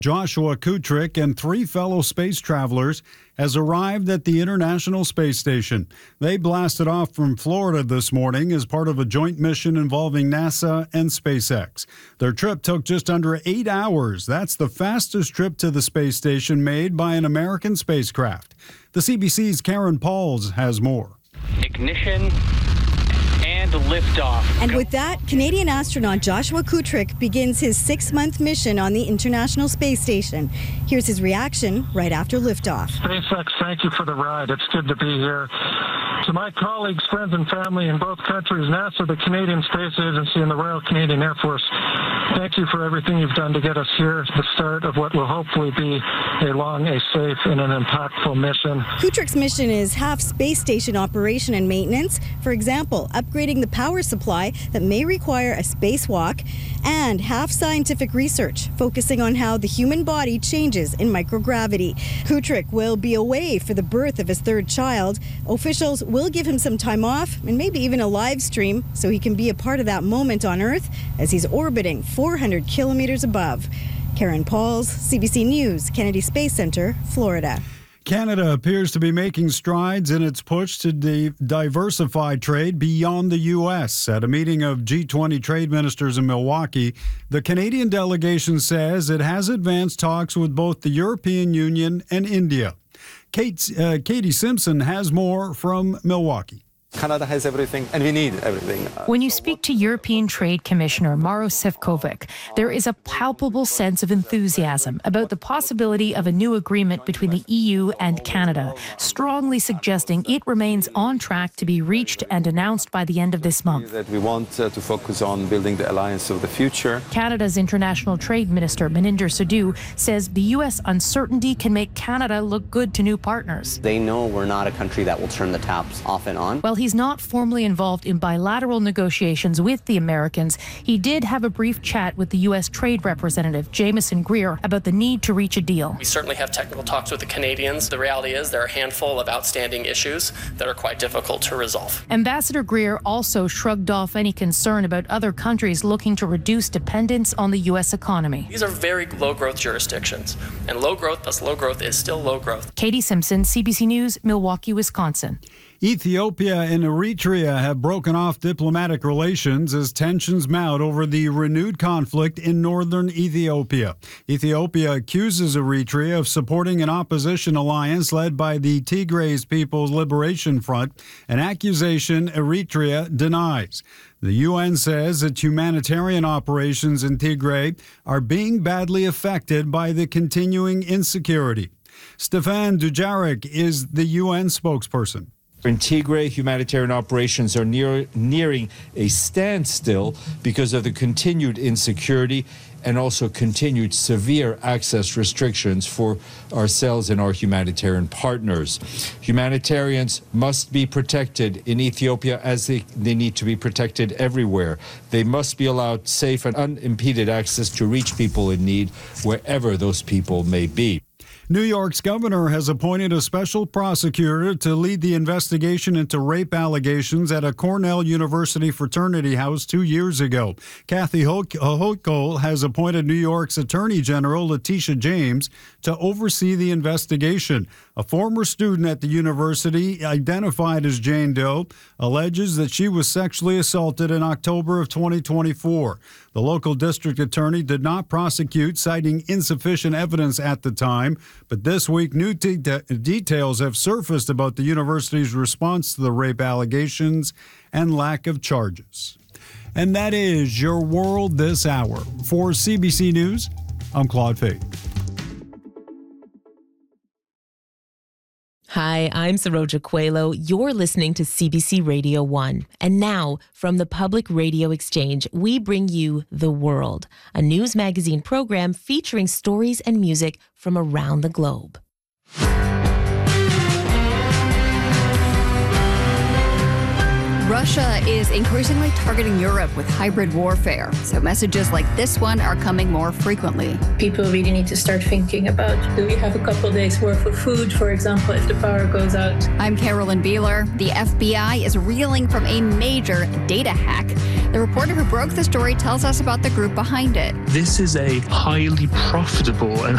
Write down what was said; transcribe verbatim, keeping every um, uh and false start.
Joshua Kutrick and three fellow space travelers has arrived at the International Space Station. They blasted off from Florida this morning as part of a joint mission involving NASA and SpaceX. Their trip took just under eight hours. That's the fastest trip to the space station made by an American spacecraft. The C B C's Karen Pauls has more. Ignition and liftoff. And with that, Canadian astronaut Joshua Kutrick begins his six-month mission on the International Space Station. Here's his reaction right after liftoff. SpaceX, thank you for the ride. It's good to be here. To my colleagues, friends, and family in both countries, NASA, the Canadian Space Agency, and the Royal Canadian Air Force, thank you for everything you've done to get us here, the start of what will hopefully be a long, a safe, and an impactful mission. Kutrick's mission is half space station operation and maintenance. For example, upgrading the power supply that may require a spacewalk, and half scientific research, focusing on how the human body changes in microgravity. Kutrick will be away for the birth of his third child. Officials will give him some time off and maybe even a live stream so he can be a part of that moment on Earth as he's orbiting four hundred kilometers above. Karen Pauls, C B C News, Kennedy Space Center, Florida. Canada appears to be making strides in its push to di- diversify trade beyond the U S. At a meeting of G twenty trade ministers in Milwaukee, the Canadian delegation says it has advanced talks with both the European Union and India. Kate, uh, Katie Simpson has more from Milwaukee. Canada has everything, and we need everything. When you speak to European Trade Commissioner Maro Sefcovic, there is a palpable sense of enthusiasm about the possibility of a new agreement between the E U and Canada, strongly suggesting it remains on track to be reached and announced by the end of this month. That we want uh, to focus on building the alliance of the future. Canada's International Trade Minister Maninder Sidhu says the U S uncertainty can make Canada look good to new partners. They know we're not a country that will turn the taps off and on. Well, he's not formally involved in bilateral negotiations with the Americans. He did have a brief chat with the U S Trade Representative, Jameson Greer, about the need to reach a deal. We certainly have technical talks with the Canadians. The reality is there are a handful of outstanding issues that are quite difficult to resolve. Ambassador Greer also shrugged off any concern about other countries looking to reduce dependence on the U S economy. These are very low-growth jurisdictions, and low growth plus low growth is still low growth. Katie Simpson, C B C News, Milwaukee, Wisconsin. Ethiopia and Eritrea have broken off diplomatic relations as tensions mount over the renewed conflict in northern Ethiopia. Ethiopia accuses Eritrea of supporting an opposition alliance led by the Tigray People's Liberation Front, an accusation Eritrea denies. The U N says that humanitarian operations in Tigray are being badly affected by the continuing insecurity. Stefan Dujarric is the U N spokesperson. In Tigray, humanitarian operations are near, nearing a standstill because of the continued insecurity and also continued severe access restrictions for ourselves and our humanitarian partners. Humanitarians must be protected in Ethiopia as they, they need to be protected everywhere. They must be allowed safe and unimpeded access to reach people in need wherever those people may be. New York's governor has appointed a special prosecutor to lead the investigation into rape allegations at a Cornell University fraternity house two years ago. Kathy Hochul has appointed New York's Attorney General Letitia James to oversee the investigation. A former student at the university, identified as Jane Doe, alleges that she was sexually assaulted in October of twenty twenty-four. The local district attorney did not prosecute, citing insufficient evidence at the time. But this week, new de- details have surfaced about the university's response to the rape allegations and lack of charges. And that is your world this hour. For C B C News, I'm Claude Fay. Hi, I'm Saroja Coelho. You're listening to C B C Radio one. And now, from the Public Radio Exchange, we bring you The World, a news magazine program featuring stories and music from around the globe. Russia is increasingly targeting Europe with hybrid warfare, so messages like this one are coming more frequently. People really need to start thinking about, do we have a couple days worth of food, for example, if the power goes out? I'm Carolyn Beeler. The F B I is reeling from a major data hack. The reporter who broke the story tells us about the group behind it. This is a highly profitable and